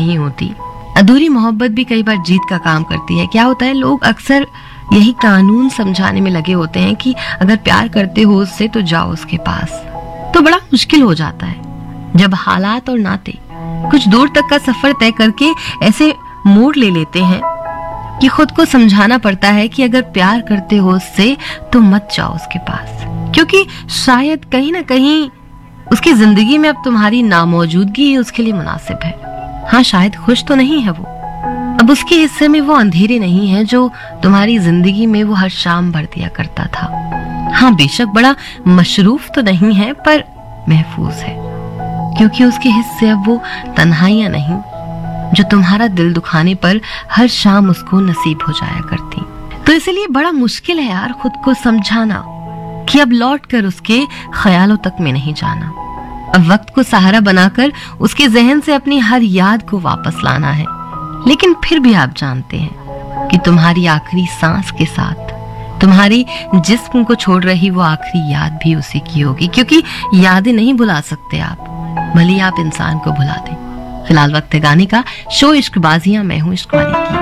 नहीं होती। अधूरी मोहब्बत भी कई बार जीत का काम करती है। क्या होता है, लोग अक्सर यही कानून समझाने में लगे होते हैं कि अगर प्यार करते हो उससे तो जाओ उसके पास। तो बड़ा मुश्किल हो जाता है जब हालात और नाते कुछ दूर तक का सफर तय करके ऐसे मोड़ ले लेते हैं कि खुद को समझाना पड़ता है कि अगर प्यार करते हो उससे तो मत जाओ उसके पास, क्योंकि शायद कहीं ना कहीं उसकी जिंदगी में अब तुम्हारी नामौजूदगी ही उसके लिए मुनासिब है। हाँ, शायद खुश तो नहीं है वो, अब उसके हिस्से में वो अंधेरे नहीं है जो तुम्हारी जिंदगी में वो हर शाम भर दिया करता था। हाँ, बेशक बड़ा मशरूफ तो नहीं है पर महफूज है, क्योंकि उसके हिस्से अब वो तन्हाइयां नहीं जो तुम्हारा दिल दुखाने पर हर शाम उसको नसीब हो जाया करती। तो इसलिए बड़ा मुश्किल है यार खुद को समझाना कि अब लौट कर उसके ख्यालों तक में नहीं जाना। अब वक्त को सहारा बनाकर उसके जहन से अपनी हर याद को वापस लाना है। लेकिन फिर भी आप जानते हैं कि तुम्हारी आखिरी सांस के साथ तुम्हारी जिस्म को छोड़ रही वो आखिरी याद भी उसी की होगी, क्योंकि यादें नहीं भुला सकते आप, भले आप इंसान को भुला दें। फिलहाल वक्त है गाने का। शो इश्कबाजियां, मैं हूं इश्क वाली की।